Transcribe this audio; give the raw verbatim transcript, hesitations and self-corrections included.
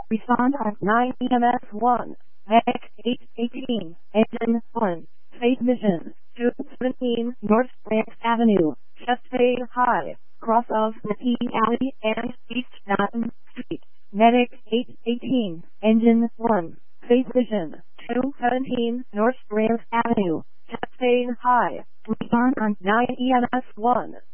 Respond on nine E M S one. Medic eight eighteen. Engine one. Space Mission two seventeen North Branch Avenue. Chest Fade High. Cross of McKee Alley and East Mountain Street. Medic eight eighteen. Engine one. Space Mission two seventeen North Branch Avenue. Chest Fade High. Respond on nine E M S one.